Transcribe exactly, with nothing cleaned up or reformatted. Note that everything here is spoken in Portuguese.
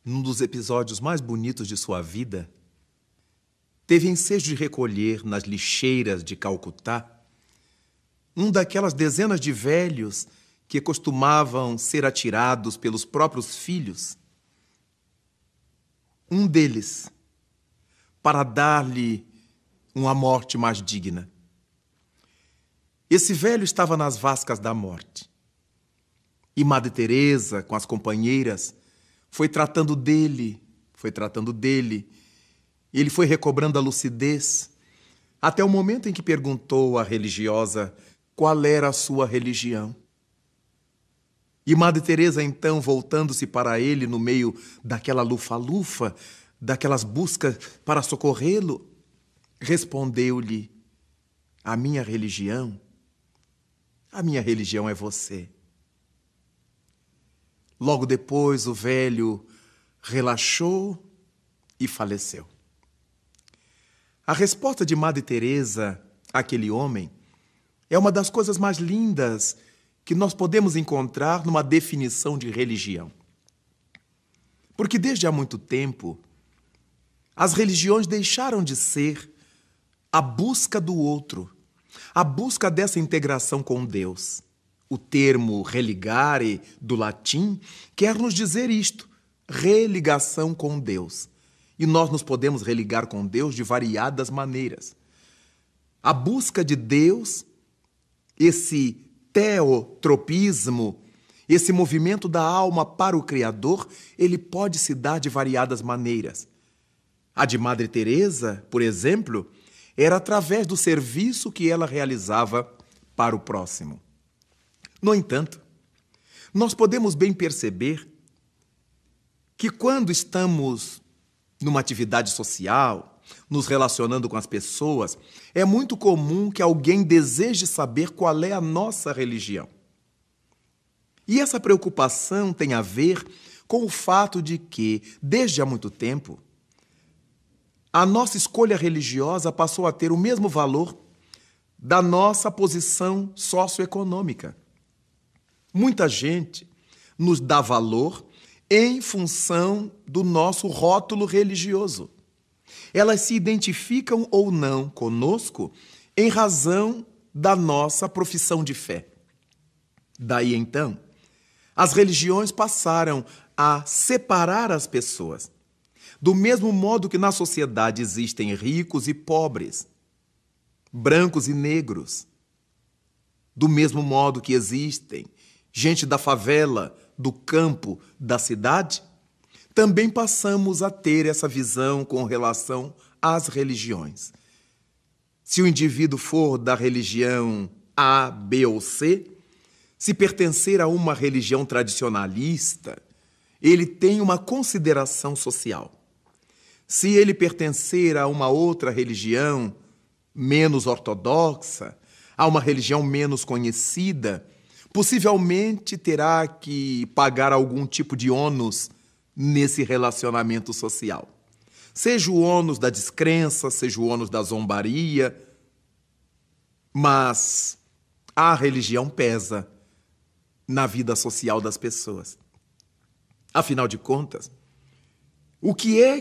num dos episódios mais bonitos de sua vida, teve ensejo de recolher nas lixeiras de Calcutá um daquelas dezenas de velhos que costumavam ser atirados pelos próprios filhos. Um deles, para dar-lhe uma morte mais digna. Esse velho estava nas vascas da morte. E Madre Teresa, com as companheiras, foi tratando dele, foi tratando dele. Ele foi recobrando a lucidez, até o momento em que perguntou à religiosa qual era a sua religião. E Madre Teresa, então, voltando-se para ele no meio daquela lufa-lufa, daquelas buscas para socorrê-lo, respondeu-lhe: a minha religião, a minha religião é você. Logo depois, o velho relaxou e faleceu. A resposta de Madre Teresa àquele homem é uma das coisas mais lindas que nós podemos encontrar numa definição de religião. Porque desde há muito tempo, as religiões deixaram de ser a busca do outro, a busca dessa integração com Deus. O termo religare, do latim, quer nos dizer isto, religação com Deus. E nós nos podemos religar com Deus de variadas maneiras. A busca de Deus, esse teotropismo, esse movimento da alma para o Criador, ele pode se dar de variadas maneiras. A de Madre Teresa, por exemplo, era através do serviço que ela realizava para o próximo. No entanto, nós podemos bem perceber que quando estamos numa atividade social, nos relacionando com as pessoas, é muito comum que alguém deseje saber qual é a nossa religião. E essa preocupação tem a ver com o fato de que, desde há muito tempo, a nossa escolha religiosa passou a ter o mesmo valor da nossa posição socioeconômica. Muita gente nos dá valor em função do nosso rótulo religioso. Elas se identificam ou não conosco em razão da nossa profissão de fé. Daí, então, as religiões passaram a separar as pessoas. Do mesmo modo que na sociedade existem ricos e pobres, brancos e negros. Do mesmo modo que existem gente da favela, do campo, da cidade, também passamos a ter essa visão com relação às religiões. Se o indivíduo for da religião A, B ou C, se pertencer a uma religião tradicionalista, ele tem uma consideração social. Se ele pertencer a uma outra religião menos ortodoxa, a uma religião menos conhecida, possivelmente terá que pagar algum tipo de ônus nesse relacionamento social. Seja o ônus da descrença, seja o ônus da zombaria, mas a religião pesa na vida social das pessoas. Afinal de contas, o que é